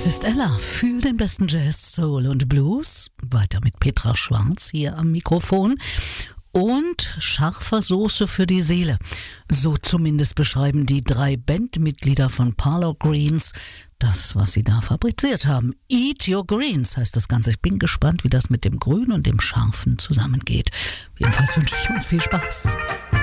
Das ist Ella für den besten Jazz, Soul und Blues. Weiter mit Petra Schwarz hier am Mikrofon. Und scharfer Soße für die Seele. So zumindest beschreiben die 3 Bandmitglieder von Parlour Greens das, was sie da fabriziert haben. Eat Your Greens heißt das Ganze. Ich bin gespannt, wie das mit dem Grün und dem Scharfen zusammengeht. Jedenfalls wünsche ich uns viel Spaß.